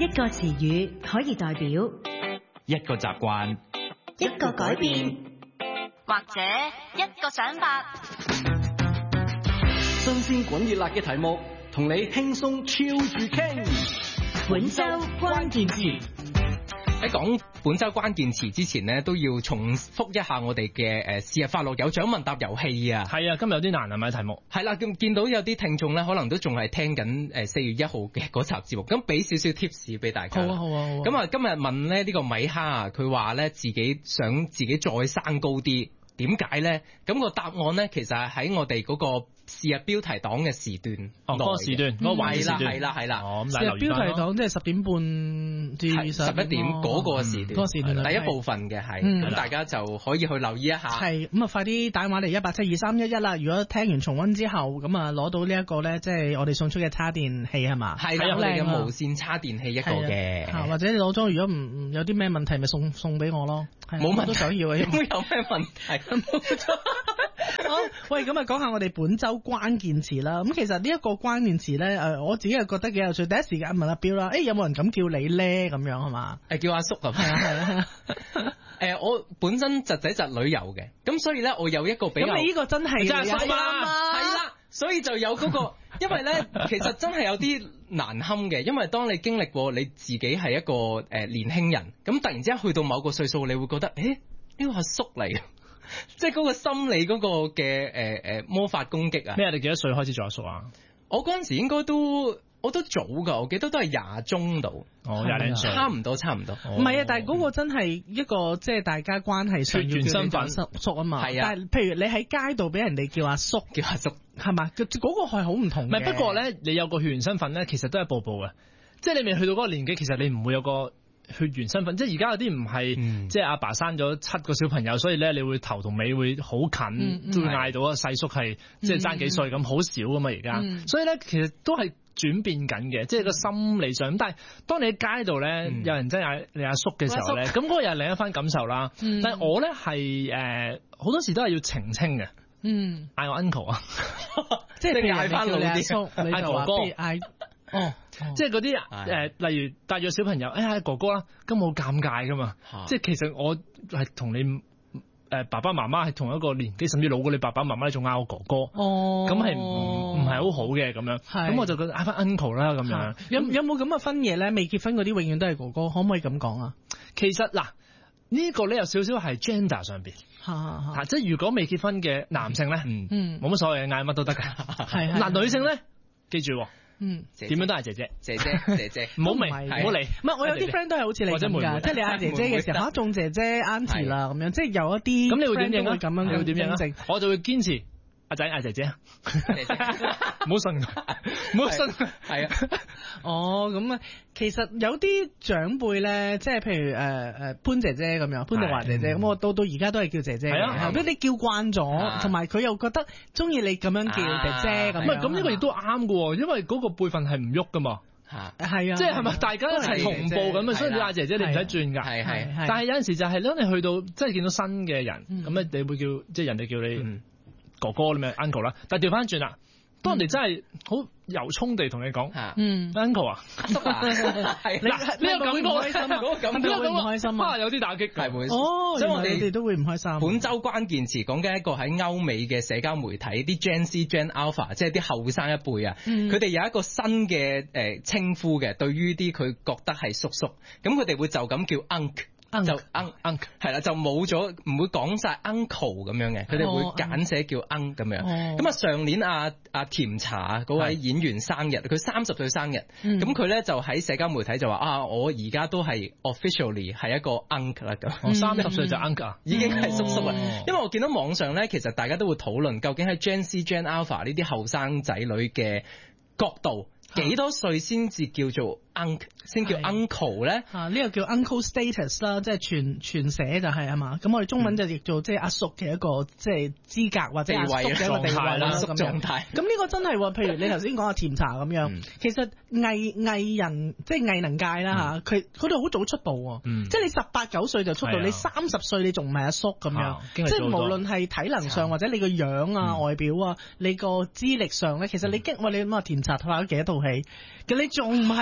一個詞語可以代表一個習慣， 一個改變， 或者一個想法。 新鮮滾熱辣嘅題目，同你輕鬆超住傾。 本周關鍵詞。 喺講本周關鍵詞之前呢，都要重複一下我哋嘅是日快樂有獎問答遊戲啊！ 係啊，今日有啲難係咪題目？ 係啦，咁見到有啲聽眾咧，可能都仲係聽緊4月1號嘅嗰集節目，咁俾少少 tips 俾大家。好啊，好啊，好啊！咁啊，今日問咧呢個米哈啊，佢話咧自己想自己再生高啲，點解咧？咁個答案咧，其實係喺我哋嗰個是日標題黨嘅時段， 嗰個時段，嗰個環時段， 係啦。 是日標題黨即係10點半至11點嗰個時段， 嗰個時段第一部分嘅係，咁大家就可以去留意一下。係咁啊，快啲打電話嚟1872311啦！如果聽完重溫之後，咁啊攞到呢一個咧，即係我哋送出嘅叉電器係嘛？ 係啦，我哋嘅無線叉電器一個嘅， 或者你攞咗，如果唔有啲咩問題，咪送俾我咯。 冇問題， 都想要啊！ 有咩問題？ 好，喂，咁啊，講下我哋本周關鍵詞啦。咁其實呢一個關鍵詞咧，我自己係覺得幾有趣。第一時間問阿彪啦，有冇人咁叫你咧？咁樣係嘛？ 叫阿叔係嘛？我本身侄仔侄女有嘅，咁所以咧，我有一個比較。 咁你呢個真係阿叔嘛？係啦，所以就有嗰個，因為咧，其實真係有啲難堪嘅，因為當你經歷過你自己係一個年輕人，咁突然之間去到某個歲數，你會覺得，呢個阿叔嚟。即係嗰個心理嗰個嘅魔法攻擊啊！ 咩？你幾多歲開始做阿叔啊？ 我嗰陣時應該我都早噶，我記得都係20中度。 廿零歲， 差唔多。 唔係啊，但係嗰個真係一個即係大家關係上要叫你做叔啊嘛。係啊，但係譬如你喺街度俾人哋叫阿叔係嘛？嗰個係好唔同嘅。 唔係，不過咧，你有個血緣身份咧，其實都係一步步嘅。即係你未去到嗰個年紀，其實你唔會有個血緣身份，即係而家有啲唔係，即係阿爸生咗7個小朋友，所以咧你會頭同尾會好近，都會嗌到啊細叔係即係爭幾歲咁，好少噶嘛而家，所以咧其實都係轉變緊嘅，即係個心理上。咁但係當你喺街度咧，有人真係嗌你阿叔嘅時候咧，咁嗰個又係另一番感受啦。但係我咧係好多時都係要澄清嘅，嗌我 uncle 啊， 即係你嗌翻老啲叔，嗌哥哥， 即係嗰啲例如帶咗小朋友，哥哥啦，咁好尷尬噶嘛。即係其實我係同你爸爸媽媽係同一個年紀，甚至老過你爸爸媽媽，你仲嗌我哥哥，咁係唔係好好嘅咁樣。咁我就覺得嗌翻 uncle 啦咁樣。 有冇咁嘅分野咧？未結婚嗰啲永遠都係哥哥，可唔可以咁講啊？ 其實嗱，呢個咧有少少係 gender 上邊，即係如果未結婚嘅男性咧，冇乜所謂，嗌乜都得噶。嗱，女性咧，記住。點樣都係姐姐，唔好嚟。 唔係，我有啲 friend 都係好似你咁㗎，即係你嗌姐姐嘅時候，仲姐姐 auntie 啦咁樣，即係有一啲。 咁你會點應啊？ 咁樣你會點應啊？我就會堅持阿仔嗌姐姐，唔好信，係啊。 咁啊，其實有啲長輩咧，即係譬如潘姐姐咁樣，潘麗華姐姐，咁我到而家都係叫姐姐。係啊，俾你叫慣咗，同埋佢又覺得中意你咁樣叫姐姐咁。 唔係，咁呢個亦都啱㗎，因為嗰個輩分係唔喐㗎嘛。 係啊， 即係咪大家一齊同步咁啊？所以你嗌姐姐你唔使轉㗎。係。但係有陣時就係當你去到即係見到新嘅人，咁咧你會叫即係人哋叫你哥哥咁樣 uncle 啦，但係調翻轉啦，當人哋真係好由衷地同你講，uncle 啊，係嗱，呢個感覺開心，嗰個感覺會唔開心啊？有啲打擊係會， 所以我哋都會唔開心。 本周關鍵詞講緊一個喺歐美嘅社交媒體，啲 Gen Z、Gen Alpha， 即係啲後生一輩啊，佢哋有一個新嘅稱呼嘅，對於啲佢覺得係叔叔，咁佢哋會就咁叫 uncle。就 uncle 係啦，就冇咗，唔會講晒 uncle 咁樣嘅，佢哋會簡寫叫 uncle 咁樣。咁上年阿甜茶嗰位演員生日，佢30歲生日，咁佢咧就喺社交媒體就話我而家都係 officially 係一個 uncle 啦咁。 30歲就 uncle 已經係叔叔啦。因為我見到網上咧，其實大家都會討論究竟喺 Gen Z、Gen Alpha 呢啲後生仔女嘅角度。幾多歲先至叫做 uncle 先叫 uncle 咧？ 呢個叫 uncle status 啦，即係全寫就係嘛。咁我哋中文就譯做即係阿叔嘅一個即係資格或者阿叔嘅一個地位啦。 叔狀態。咁呢個真係喎，譬如你頭先講阿甜茶咁樣，其實藝人即係藝能界啦嚇，佢哋好早出道喎。即係你18、9歲就出道，你30歲你仲唔係阿叔咁樣？即係無論係體能上或者你個樣啊、外表啊、你個資歷上咧，其實你你諗下甜茶拍咗幾多套戲，咁你仲唔係喺嗰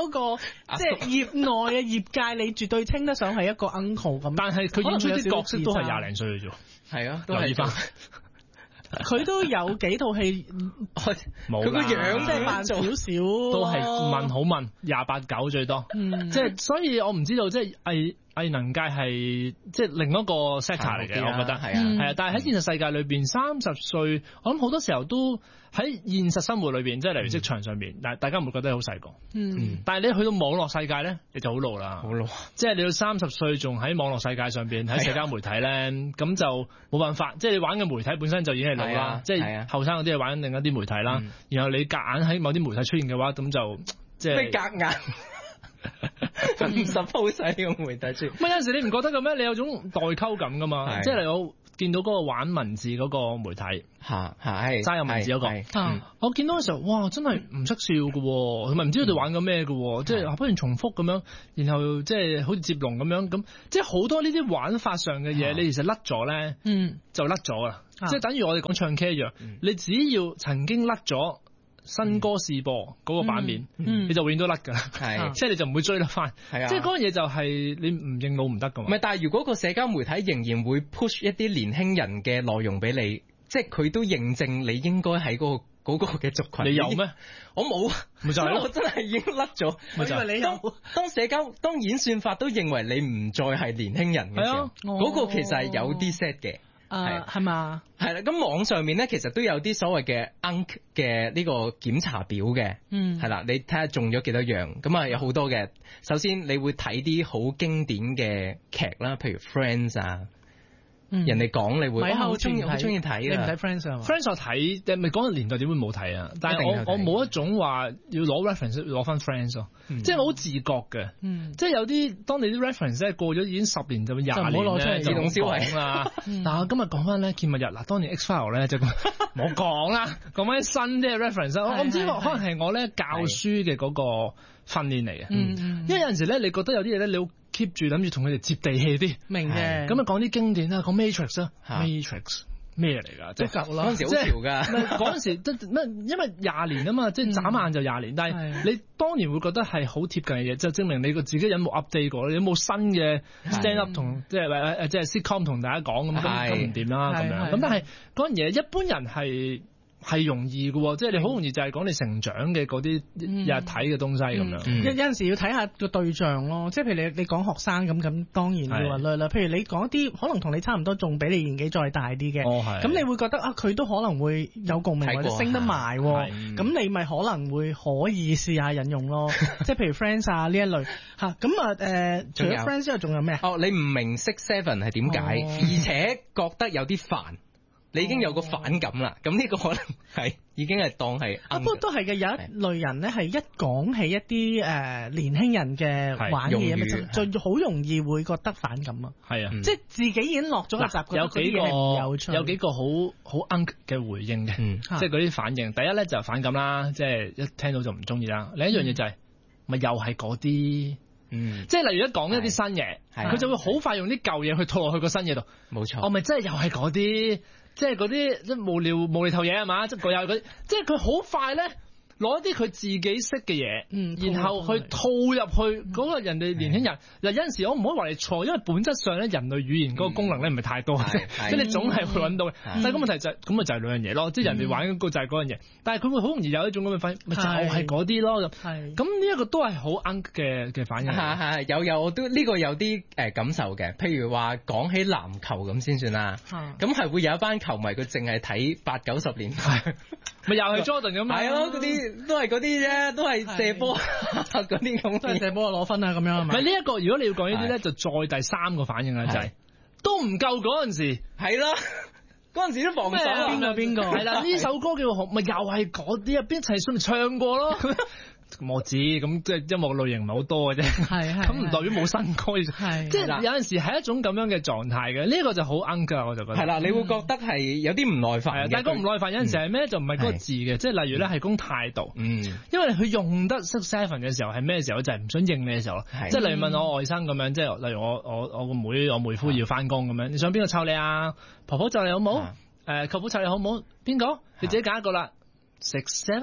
嗰個即係業內嘅業界，你絕對稱得上係一個 uncle 咁。 但係佢演出啲角色都係廿零歲嘅啫。 係啊， 留意翻。 佢都有幾套戲， 佢個樣即係扮少少， 都係問好問28、9最多，即係所以我唔知道即係藝能界係即係另一個 sector 嚟嘅，我覺得係啊，但係喺現實世界裏邊30歲，我諗好多時候都喺現實生活裏邊，即係例如職場上邊，但係大家唔會覺得你好細個，但係你去到網絡世界咧，你就好老啦，好老，即係你要30歲仲喺網絡世界上邊喺社交媒體咧，咁就冇辦法，即係你玩嘅媒體本身就已經係老啦，即係後生嗰啲係玩另一啲媒體啦，然後你夾硬喺某啲媒體出現嘅話，咁就即係夾硬。唔suppose喺個媒體出，唔係有陣時你唔覺得嘅咩？你有種代溝感噶嘛？即係我見到嗰個玩文字嗰個媒體，揸有文字嗰個，我見到嘅時候，哇！真係唔識笑嘅，佢咪唔知佢哋玩緊咩嘅，即係不斷重複咁樣，然後即係好似接龍咁樣，咁即係好多呢啲玩法上嘅嘢，你其實甩咗咧，就甩咗啦，即係等於我哋講唱 K 一樣，你只要曾經甩咗新歌試播嗰個版面，你就永遠都甩㗎啦，即係你就唔會追得翻，即係嗰樣嘢就係你唔認老唔得㗎嘛。唔係，但係如果個社交媒體仍然會 push 一啲年輕人嘅內容俾你，即係佢都認證你應該喺嗰個嘅族群。你有咩？我冇，咪就係我真係已經甩咗。咪就係你有。當演算法都認為你唔再係年輕人嘅時候，嗰個其實係有啲 set 嘅。 係嘛？ 係啦，咁網上面咧其實都有啲所謂嘅 UNC 嘅呢個檢查表嘅，係啦，你睇下中咗幾多樣，咁啊有好多嘅。首先你會睇啲好經典嘅劇啦，譬如 Friends 啊。人哋講你會好中意睇， 你唔睇 Friends 啊 ？Friends 我睇，你咪講個年代點會冇睇啊？但係我冇一種話要攞 reference 攞翻 Friends 咯，即係我好自覺嘅，即係有啲當你啲 reference 咧過咗已經10年就20年咧，自動銷毀啦。但我今日講翻咧，見物日嗱，當年 X File 咧就冇講啦，講翻啲新啲嘅 reference， 我唔知可能係我咧教書嘅嗰個訓練嚟嘅，因為有陣時咧，你覺得有啲嘢咧，你 keep 住諗住同佢哋接地氣啲，明嘅。咁啊講啲經典啦，講 Matrix 啊 ，Matrix 咩嚟㗎？即係嗰陣時好潮㗎。嗰陣時咩？因為20年啊嘛，即係眨眼就20年。但係你當年會覺得係好貼近嘅嘢，就證明你個自己有冇 update 過，你有冇新嘅 stand up 同即係sitcom 同大家講咁唔掂啦咁樣。咁但係嗰樣嘢一般人係容易嘅，即係你好容易就係講你成長嘅嗰啲日睇嘅東西咁樣。 有陣時要睇下個對象咯，即係譬如你講學生咁當然要話啦。譬如你講啲可能同你差唔多，仲比你年紀再大啲嘅，咁你會覺得啊，佢都可能會有共鳴或者升得埋，咁你咪可能會可以試下引用咯。即係譬如 Friends 啊呢一類嚇，咁啊除咗 Friends 之外，仲有咩？ 你唔明 6-7係點解，而且覺得有啲煩。你已經有個反感啦，咁呢個可能係已經係當係。 不過都係嘅，有一類人咧係一講起一啲年輕人嘅玩嘅嘢，就好容易會覺得反感啊。係啊，即係自己已經落咗個習慣， 有幾個好 uncle 嘅回應嘅，即係嗰啲反應。第一咧就係反感啦，即係一聽到就唔中意啦。另一樣嘢就係咪又係嗰啲，即係例如一講一啲新嘢，佢就會好快用啲舊嘢去套落去個新嘢度。冇錯，我咪真係又係嗰啲。即係嗰啲即係無厘頭嘢係嘛，即係佢有嗰啲，即係佢好快咧攞一啲佢自己識嘅嘢，然後去套入去嗰個人哋年輕人。嗱有陣時我唔可以話你錯，因為本質上咧人類語言嗰個功能咧唔係太多，即係你總係會揾到嘅。但係個問題就係咁咪就係兩樣嘢咯，即係人哋玩嗰個就係嗰樣嘢，但係佢會好容易有一種咁嘅反應，咪就係嗰啲咯。咁呢一個都係好 un 嘅反應。 有我都呢個有啲感受嘅，譬如話講起籃球咁先算啦，咁係會有一班球迷佢淨係睇80-90年代， 咪又係 Jordan 咁。 係咯，嗰啲都係嗰啲啫，都係射波嗰啲咁， 都係射波攞分啊咁樣係咪？ 唔係呢一個，如果你要講呢啲咧，就再第三個反應啦，就係都唔夠嗰陣時。係咯，嗰陣時都防守邊個？ 係啦，呢首歌叫好，咪又係嗰啲啊，邊齊唱過咯。我知，咁即係音樂類型唔係好多嘅啫，咁唔代表冇新歌，即係有陣時係一種咁樣嘅狀態嘅，呢個就好 un 㗎，我就覺得。係啦， 你會覺得係有啲唔耐煩嘅， 但係個唔耐煩有陣時係咩？就唔係嗰個字嘅，即係例如咧係講態度，因為佢用得 6-7嘅時候係咩時候？就係唔想應你嘅時候咯，即係例如問我外甥咁樣，即係例如我個妹，我妹夫要翻工咁樣，你想邊個湊你啊？婆婆湊你好冇？舅父湊你好冇？邊個？你自己揀一個啦。6-7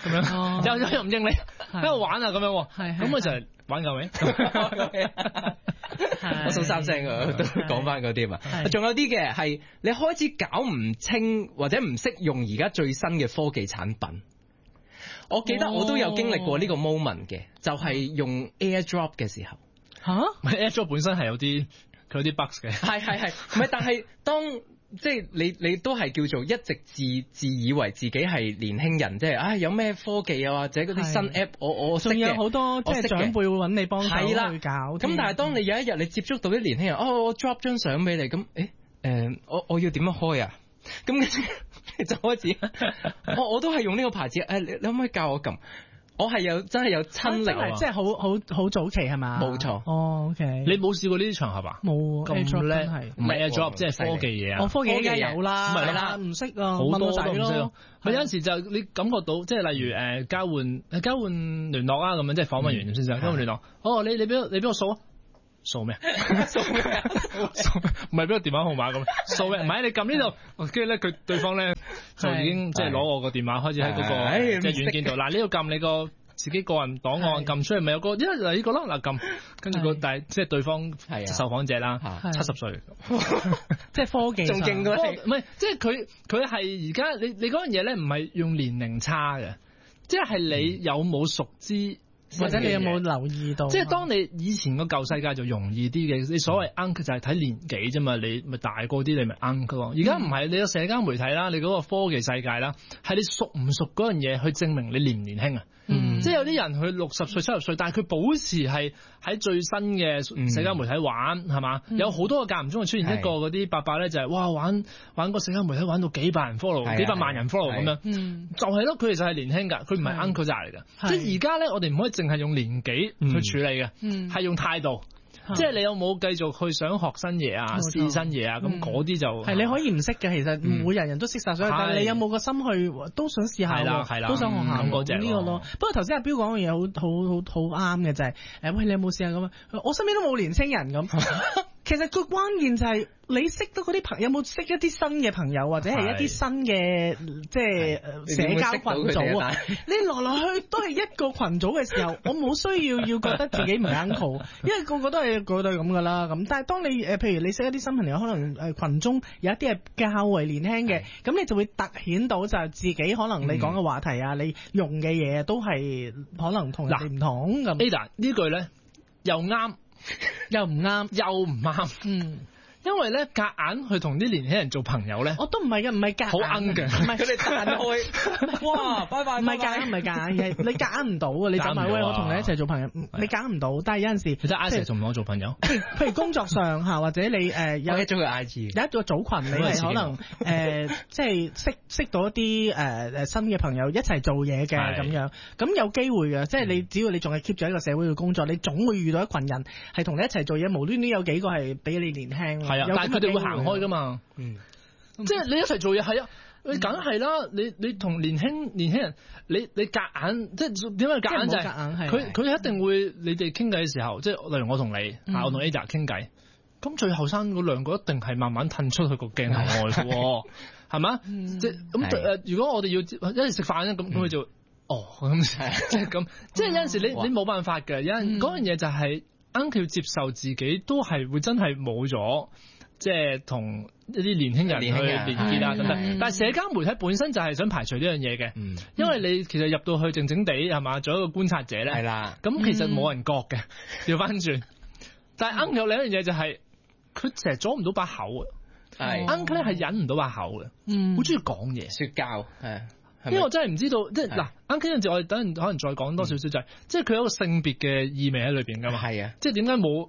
咁樣，又唔應你，喺度玩啊咁樣，咁佢就係玩夠未？ 我數3聲啊，都講翻嗰啲嘛。仲有啲嘅係你開始搞唔清或者唔識用而家最新嘅科技產品。我記得我都有經歷過呢個 moment 嘅，就係用 AirDrop 嘅時候。 AirDrop 本身係有啲 bugs 嘅。係， 唔係，但係當即係你都係叫做一直自以為自己係年輕人，即係有咩科技啊或者嗰啲新 app 我識嘅， 仲有好多即係長輩會揾你幫手去搞。 咁但係當你有一日你接觸到啲年輕人，我 drop 張相俾你，咁我要點樣開啊？咁跟住就開始，我都係用呢個牌子，你可唔可以教我撳？我係真係有親歷， 即係好早期係嘛？ 冇錯。 OK。 你冇試過呢啲場合啊？ 冇咁叻，唔係 AirDrop 即係科技嘢啊！ 科技梗係有啦， 係啦， 唔識啊， 好多都唔識咯。 有陣時就你感覺到，即係例如交換聯絡啊咁樣，即係訪問完先生交換聯絡。你俾我掃啊！掃咩？掃咩？唔係俾個電話號碼咁。掃咩？唔係你撳呢度，跟住咧佢對方咧就已經即係攞我個電話開始喺嗰個即係軟件度。嗱，呢度撳你個自己個人檔案撳出嚟，咪有個因為呢個咯，嗱撳，跟住但係即係對方受訪者啦，70歲， 即係科技仲勁過你。 唔係，即係佢係而家你嗰樣嘢咧，唔係用年齡差嘅，即係你有冇熟知。 或者你有冇留意到？ 即係當你以前個舊世界就容易啲嘅，你所謂 uncle 就係睇年紀啫嘛，你咪大個啲你咪 uncle 咯。而家唔係，你個社交媒體啦，你嗰個科技世界啦，係你熟唔熟嗰樣嘢去證明你年唔年輕啊？即係有啲人佢60歲、70歲，但係佢保持係喺最新嘅社交媒體玩係嘛？有好多個間唔中會出現一個嗰啲伯伯咧，就係哇玩個社交媒體玩到幾百人 follow、幾百萬人 follow 咁樣，就係咯，佢哋就係年輕㗎，佢唔係 uncle 仔嚟㗎。即係而家咧，我哋唔可以淨係用年紀去處理嘅，係用態度。即係你有冇繼續去想學新嘢啊、試新嘢啊？咁嗰啲就係你可以唔識嘅，其實唔會人人都識晒，所以但係你有冇個心去都想試下喎，都想學下嗰隻呢個咯。不過頭先阿彪講嘅嘢好啱嘅就係喂，你有冇試下咁啊？我身邊都冇年青人咁。其實個關鍵就係你識到嗰啲朋友，有冇識一啲新嘅朋友，或者係一啲新嘅即係社交群組啊？你來去都係一個群組嘅時候，我冇需要覺得自己唔 uncle， 因為個個都係咁噶啦。咁但係當你譬如你識一啲新朋友，可能群中有一啲係較為年輕嘅，咁你就會突顯到就係自己可能你講嘅話題啊，你用嘅嘢都係可能同人哋唔同咁。 Ada 呢句咧又啱。 又唔啱， 又唔啱。因為咧夾硬去同啲年輕人做朋友咧， 我都唔係嘅，唔係夾硬， 好奀嘅， 唔係佢哋彈開，哇，拜拜， 唔係夾硬，唔係夾硬，係你夾硬唔到啊！你就埋喂我同你一齊做朋友，你夾唔到。但係有陣時， 你真係 Ish 仲唔攞做朋友？ 譬如工作上嚇，或者你有咗佢 IG， 有一個組群，你係可能即係識到一啲新嘅朋友一齊做嘢嘅咁樣，咁有機會嘅。即係你只要你仲係 keep 住一個社會嘅工作，你總會遇到一群人係同你一齊做嘢，無端端有幾個係比你年輕。 係啊，但係佢哋會行開噶嘛，即係你一齊做嘢係啊，你梗係啦，你同年輕人，你夾硬，即係點解夾硬就係佢一定會你哋傾偈嘅時候，即係例如我同你，我同 Ada 傾偈，咁最後生嗰兩個一定係慢慢褪出去個鏡頭外嘅，係嘛？即係咁如果我哋要一齊食飯咧，咁佢就咁即係咁，即係有陣時你冇辦法嘅，有陣嗰樣嘢就係。uncle 要接受自己都係會真係冇咗，即係同一啲年輕人去連結啊等等。但係社交媒體本身就係想排除呢樣嘢嘅，因為你其實入到去靜靜地係嘛，做一個觀察者咧，係啦。咁其實冇人覺嘅，調翻轉。但係 uncle 有另一樣嘢就係，佢成日阻唔到把口啊。uncle 咧係忍唔到把口嘅，好中意講嘢，說教係。因為我真係唔知道，即係嗱，uncle 有陣時我哋等陣可能再講多少少就係，即係佢有一個性別嘅意味喺裏邊噶嘛。係啊，即係點解冇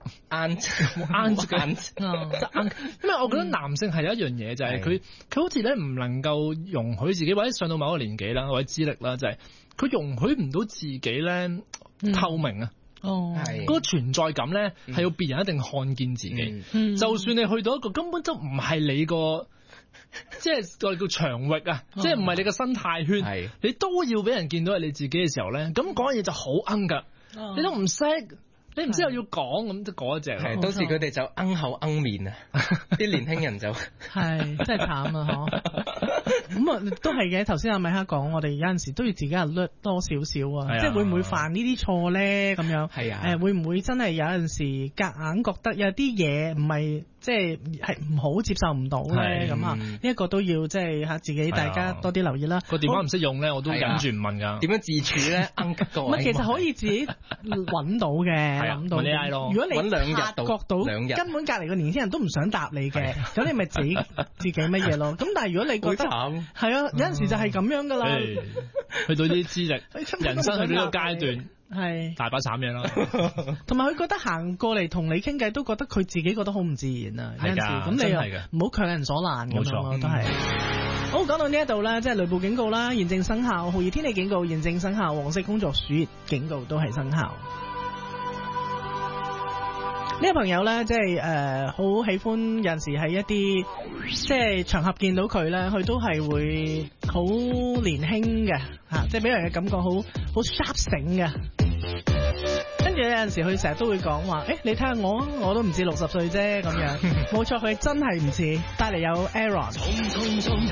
aunt？因為我覺得男性係有一樣嘢就係佢好似咧唔能夠容許自己，或者上到某個年紀啦，或者資歷啦，就係佢容許唔到自己咧透明啊。嗰個存在感咧係要別人一定看見自己，就算你去到一個根本就唔係你個。即係我哋叫場域啊，即係唔係你個生態圈，你都要俾人見到係你自己嘅時候咧，咁講嘢就好奀噶，你都唔識，你唔知又要講咁，即係嗰一隻。係，到時佢哋就奀口奀面啊，啲年輕人就係真係慘啊！嗬。 咁啊都係嘅。頭先阿米克講，我哋有陣時都要自己 alert 多少少啊，即係會唔會犯呢啲錯咧？咁樣係啊， 會唔會真係有陣時夾硬覺得有啲嘢唔係即係唔好接受唔到咧？咁啊呢一個都要即係嚇自己大家多啲留意啦。 個電話唔識用咧，我都忍住唔問㗎。 點樣自處咧？ 唔係，其實可以自己揾到嘅，諗到。如果你察覺到根本隔離個年輕人都唔想答你嘅，咁你咪自己乜嘢咯？咁但係如果你覺得係啊，有陣時就係咁樣㗎啦。 去到啲資歷，人生去到呢個階段， 係大把慘嘢啦。 同埋佢覺得行過嚟同你傾偈，都覺得佢自己覺得好唔自然啊。有陣時咁你又唔好強人所難咁樣咯，都係。好，講到呢一度咧，即係雷暴警告啦，現正生效；酷熱天氣警告現正生效；黃色工作暑熱警告都係生效。呢個朋友咧，即係好喜歡有陣時喺一啲即係場合見到佢咧，佢都係會好年輕嘅嚇，即係俾人嘅感覺好 sharp 醒嘅。跟住有陣時佢成日都會講話，你睇下我都唔似60歲啫咁樣。冇錯，佢真係唔似，帶嚟有 Aaron。